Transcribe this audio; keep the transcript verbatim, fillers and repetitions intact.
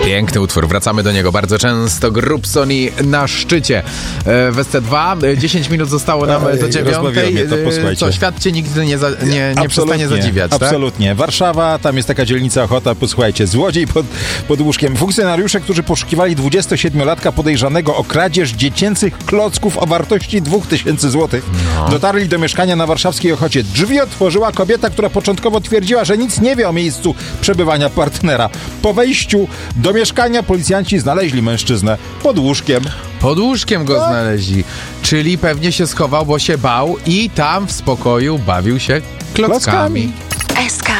Piękny utwór, wracamy do niego bardzo często. Grubsoni na szczycie w S C dwa. dziesięć minut zostało nam Ej, do dziewiątej. Mnie to, posłuchajcie. Co, świat cię nigdy nie, za, nie, nie przestanie zadziwiać, tak? Absolutnie. Warszawa, tam jest taka dzielnica Ochota, posłuchajcie, złodziej pod, pod łóżkiem. Funkcjonariusze, którzy poszukiwali dwudziestosiedmiolatka podejrzanego o kradzież dziecięcych klocków o wartości dwa tysiące złotych, no. dotarli do mieszkania na warszawskiej Ochocie. Drzwi otworzyła kobieta, która początkowo twierdziła, że nic nie wie o miejscu przebywania partnera. Po wejściu do mieszkania policjanci znaleźli mężczyznę pod łóżkiem. Pod łóżkiem go no. znaleźli. Czyli pewnie się schował, bo się bał i tam w spokoju bawił się klockami. klockami.